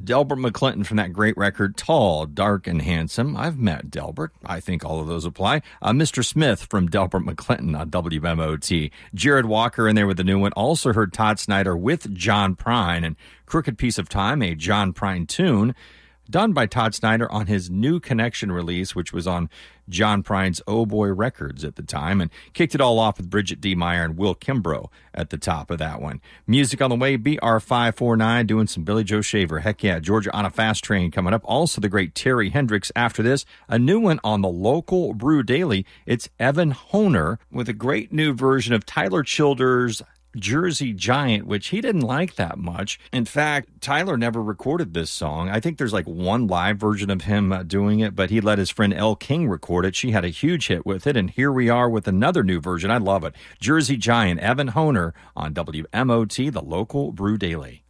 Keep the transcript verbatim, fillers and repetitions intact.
Delbert McClinton from that great record, Tall, Dark, and Handsome. I've met Delbert. I think all of those apply. Uh, Mister Smith from Delbert McClinton on W M O T. Jared Walker in there with the new one. Also heard Todd Snyder with John Prine and Crooked Piece of Time, a John Prine tune done by Todd Snyder on his New Connection release, which was on John Prine's Oh Boy Records at the time, and kicked it all off with Bridget D. Meyer and Will Kimbrough at the top of that one. Music on the way, B R five forty-nine doing some Billy Joe Shaver. Heck yeah, Georgia on a Fast Train coming up. Also the great Terry Hendricks after this. A new one on the local Brew Daily. It's Evan Honer with a great new version of Tyler Childers' Jersey Giant, which he didn't like that much. In fact, Tyler never recorded this song. I think there's like one live version of him uh, doing it, but he let his friend Elle King record it. She had a huge hit with it, and here we are with another new version. I love it. Jersey Giant, Evan Honer on W M O T, the local Brew Daily.